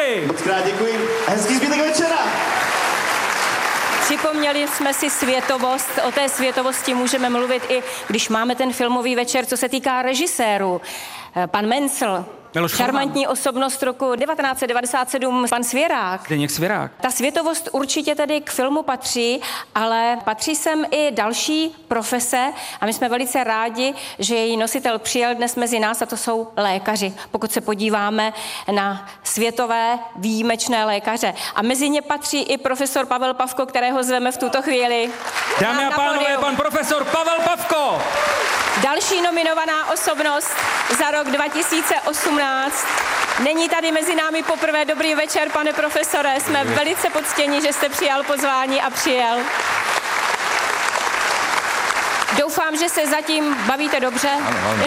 Balcerovi. Mockrát děkuji. Hezký zbytek večera. Připomněli jsme si světovost. O té světovosti můžeme mluvit i když máme ten filmový večer, co se týká režisérů. Pan Mencl, šarmantní osobnost roku 1997, pan Svěrák. Zdeněk Svěrák. Ta světovost určitě tedy k filmu patří, ale patří sem i další profese a my jsme velice rádi, že její nositel přijel dnes mezi nás a to jsou lékaři. Pokud se podíváme na světové výjimečné lékaře. A mezi ně patří i profesor Pavel Pavko, kterého zveme v tuto chvíli. Dámy a pánové, pan profesor Pavel Pavko. Další nominovaná osobnost za rok 2018. Není tady mezi námi poprvé. Dobrý večer, pane profesore. Jsme velice poctěni, že jste přijal pozvání a přijel. Doufám, že se zatím bavíte dobře. Ano.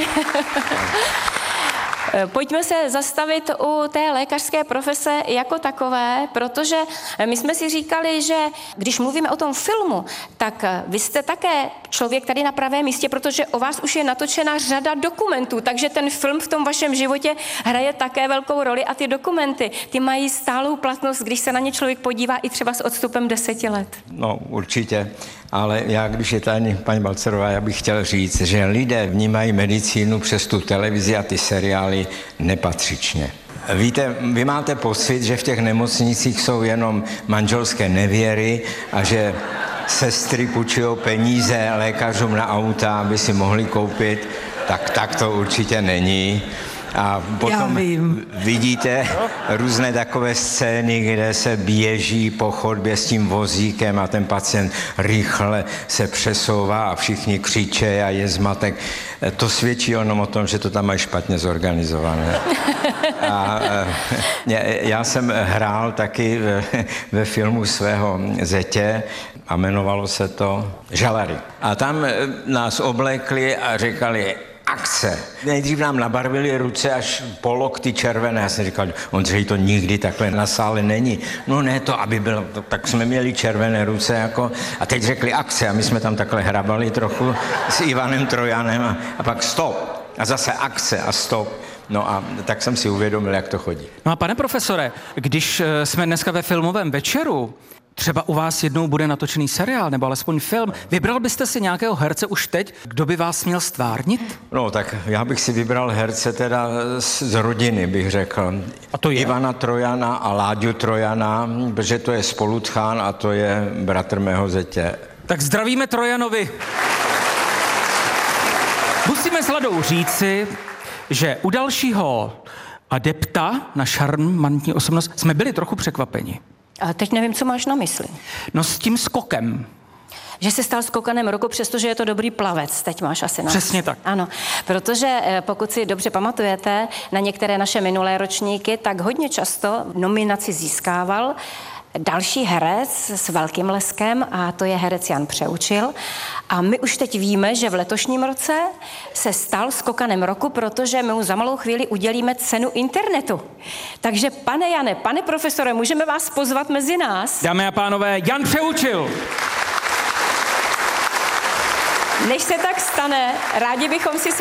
Pojďme se zastavit u té lékařské profese jako takové, protože my jsme si říkali, že když mluvíme o tom filmu, tak vy jste také člověk tady na pravém místě, protože o vás už je natočena řada dokumentů, takže ten film v tom vašem životě hraje také velkou roli a ty dokumenty, ty mají stálou platnost, když se na ně člověk podívá i třeba s odstupem 10 let. No, určitě. Ale já, když je tady paní Balcerová, já bych chtěl říct, že lidé vnímají medicínu přes tu televizi a ty seriály nepatřičně. Víte, vy máte pocit, že v těch nemocnicích jsou jenom manželské nevěry a že sestry půjčují peníze lékařům na auta, aby si mohli koupit, tak to určitě není. A potom vidíte různé takové scény, kde se běží po chodbě s tím vozíkem a ten pacient rychle se přesouvá a všichni křičí a je zmatek. To svědčí jenom o tom, že to tam mají špatně zorganizované. A já jsem hrál taky ve filmu svého zetě a jmenovalo se to Žalary. A tam nás oblékli a říkali, akce. Nejdřív nám nabarvili ruce až po lokty červené. Já jsem říkal, Ondřej, to nikdy takhle na sále není. No ne, to aby bylo, tak jsme měli červené ruce jako. A teď řekli akce a my jsme tam takhle hrabali trochu s Ivanem Trojanem a pak stop. A zase akce a stop. No a tak jsem si uvědomil, jak to chodí. No a pane profesore, když jsme dneska ve filmovém večeru, třeba u vás jednou bude natočený seriál nebo alespoň film. Vybral byste si nějakého herce už teď, kdo by vás měl stvárnit? No tak já bych si vybral herce teda z rodiny, bych řekl. A to je? Ivana Trojana a Láďu Trojana, protože to je spolutchán a to je bratr mého zetě. Tak zdravíme Trojanovi. Musíme s Ladou říci, že u dalšího adepta na šarmantní osobnost jsme byli trochu překvapeni. A teď nevím, co máš na mysli. No s tím skokem. Že se stal skokanem roku, přestože je to dobrý plavec, teď máš asi na mysli. Přesně tak. Ano, protože pokud si dobře pamatujete na některé naše minulé ročníky, tak hodně často nominaci získával další herec s velkým leskem a to je herec Jan Přeučil. A my už teď víme, že v letošním roce se stal skokanem roku, protože my mu za malou chvíli udělíme cenu internetu. Takže pane Jane, pane profesore, můžeme vás pozvat mezi nás? Dámy a pánové, Jan Přeučil. Než se tak stane, rádi bychom si